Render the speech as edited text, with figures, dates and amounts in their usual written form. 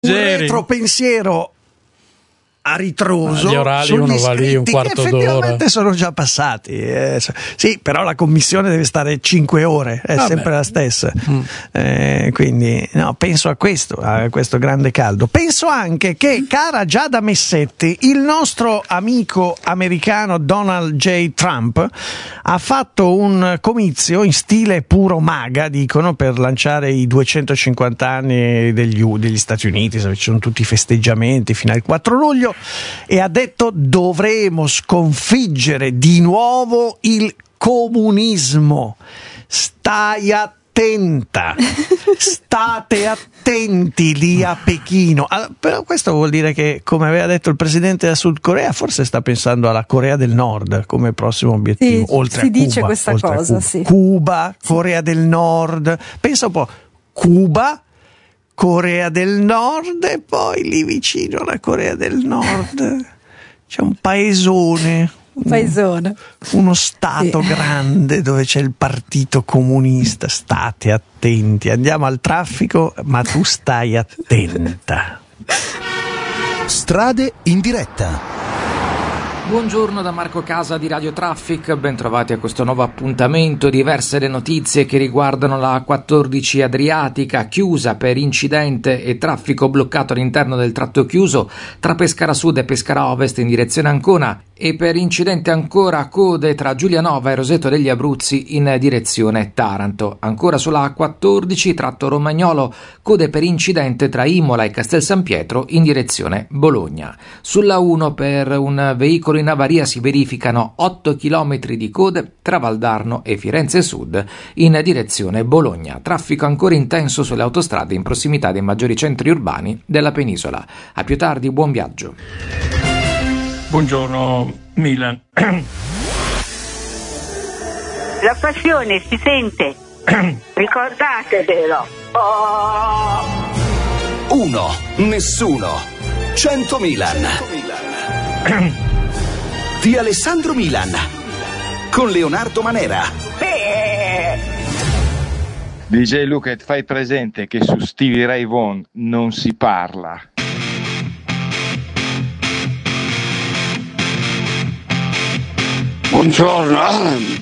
un retropensiero a ritroso. Gli orali uno va lì un quarto d'ora. Effettivamente sono già passati. Sì, però la commissione deve stare 5 ore, è sempre la stessa. Quindi no, penso a questo grande caldo. Penso anche che, cara Giada Messetti, il nostro amico americano Donald J. Trump ha fatto un comizio in stile puro MAGA, dicono, per lanciare i 250 anni degli Stati Uniti. Ci sono tutti i festeggiamenti fino al 4 luglio. E ha detto: dovremo sconfiggere di nuovo il comunismo. Stai attenta, state attenti lì a Pechino. Però questo vuol dire che, come aveva detto il presidente della Sud Corea, forse sta pensando alla Corea del Nord come prossimo obiettivo. Sì, oltre si a Cuba, dice questa cosa, sì. Cuba, Corea del Nord. Pensa un po', Cuba, Corea del Nord, e poi lì vicino alla Corea del Nord c'è un paesone, uno stato grande dove c'è il partito comunista. State attenti, andiamo al traffico, ma tu stai attenta. Strade in diretta. Buongiorno da Marco Casa di Radio Traffic, ben trovati a questo nuovo appuntamento. Diverse le notizie che riguardano la A14 Adriatica, chiusa per incidente e traffico bloccato all'interno del tratto chiuso tra Pescara Sud e Pescara Ovest in direzione Ancona, e per incidente ancora code tra Giulianova e Roseto degli Abruzzi in direzione Taranto. Ancora sulla A14 tratto Romagnolo, code per incidente tra Imola e Castel San Pietro in direzione Bologna. Sulla 1 per un veicolo in avaria si verificano 8 km di code tra Valdarno e Firenze Sud in direzione Bologna. Traffico ancora intenso sulle autostrade in prossimità dei maggiori centri urbani della penisola. A più tardi, buon viaggio. Buongiorno Milan. La passione si sente. Ricordatevelo. 1, nessuno, 100 Milan. Di Alessandro Milan con Leonardo Manera. DJ Luca, fai presente che su Stevie Ray Vaughan non si parla. Buongiorno,